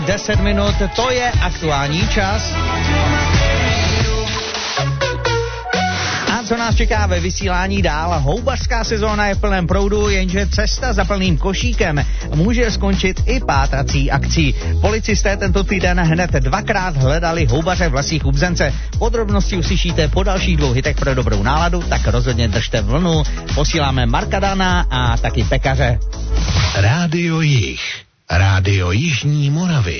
10 minut, to je aktuální čas. A co nás čeká ve vysílání dál? Houbařská sezóna je v plném proudu, jenže cesta za plným košíkem může skončit i pátrací akcí. Policisté tento týden hned 2krát hledali houbaře v lesích u Bzence. Podrobnosti uslyšíte po dalších 2 hitech pro dobrou náladu, tak rozhodně držte vlnu. Posíláme Marka Dana a taky pekaře. Rádio Jih, Rádio Jižní Moravy.